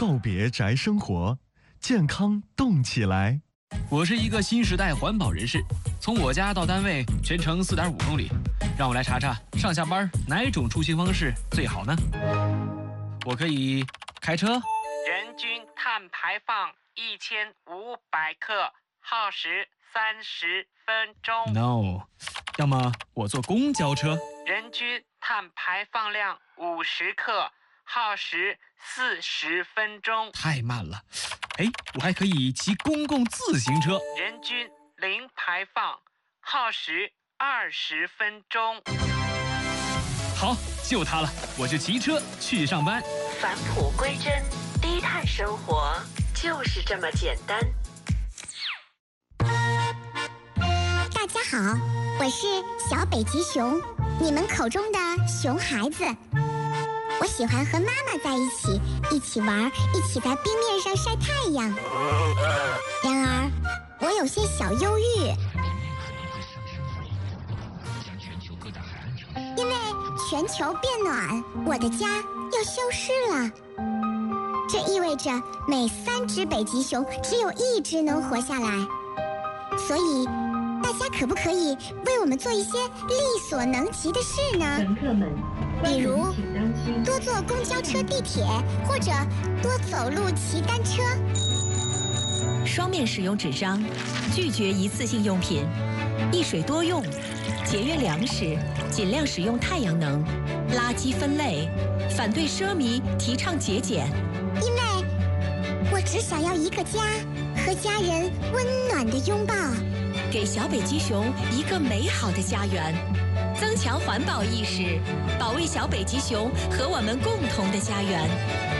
告别宅生活，健康动起来。 我是一个新时代环保人士，从我家到单位全程4.5公里，让我来查查上下班哪种出行方式最好呢？我可以开车， 人均碳排放1500克，耗时30分钟。 No， 要么我坐公交车， 人均碳排放量50克，耗时40分钟。 太慢了。我还可以骑公共自行车， 人均零排放，耗时20分钟。 好，就它了，我就骑车去上班。 返璞归真，低碳生活就是这么简单。 大家好，我是小北极熊，你们口中的熊孩子。我喜欢和妈妈在一起玩，一起在冰面上晒太阳。然而，我有些小忧郁，因为全球变暖，我的家要消失了。这意味着每3只北极熊只有1只能活下来。所以，大家可不可以为我们做一些力所能及的事呢？ 乘客们， 比如多坐公交车、地铁，或者多走路、骑单车。 双面使用纸张，拒绝一次性用品，一水多用，节约粮食，尽量使用太阳能，垃圾分类，反对奢靡，提倡节俭。 因为我只想要一个家，和家人温暖的拥抱， 给小北极熊一个美好的家园，增强环保意识，保卫小北极熊和我们共同的家园。